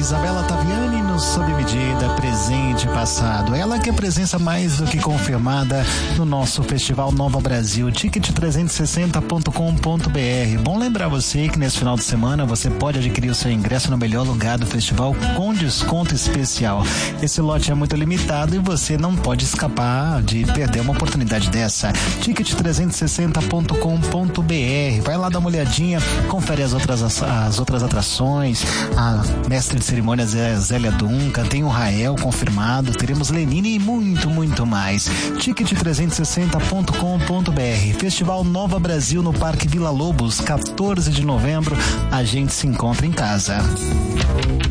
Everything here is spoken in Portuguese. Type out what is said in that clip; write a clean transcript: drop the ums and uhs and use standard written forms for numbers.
Isabela Taviani no Sob Medida, presente e passado. Ela que é presença mais do que confirmada no nosso Festival Nova Brasil, ticket360.com.br. Bom lembrar você que nesse final de semana você pode adquirir o seu ingresso no melhor lugar do festival com desconto especial. Esse lote é muito limitado e você não pode escapar de perder uma oportunidade dessa. ticket360.com.br. Vai lá dar uma olhadinha, confere as outras atrações. A mestre de cerimônias é Zélia Duncan, tem o Rael confirmado, teremos Lenine e muito mais. ticket360.com.br. Festival Nova Brasil no Parque Vila Lobos, 14 de novembro. A gente se encontra em casa.